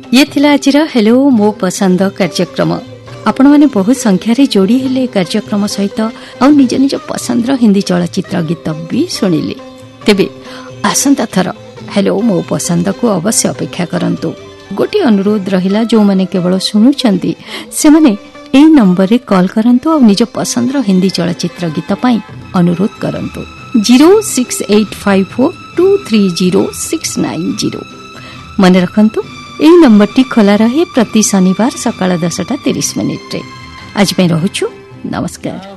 ये थिला आज हेलो मो पसंद कार्यक्रम। आपण मैंने बहुत संख्यार जोड़ी हेले कार्यक्रम सहित आ निज निज पसंद हिंदी चलचित्र गीत भी शुणिले। तेबे आसंता थर हेलो मो पसंद को अवश्य अपेक्षा करंतु। गोटे अनुरोध रहिला जो माने केवल शुणुचंती से माने ए नंबर रे कॉल करंतु और निज पसंद हिंदी चलचित्र गीत पाई अनुरोध करंतु 06854230690। मन रखंतु ए नंबर टी खोला रहे प्रति शनिवार सकाळ 10:30 रे। आज पे रहूछु। नमस्कार।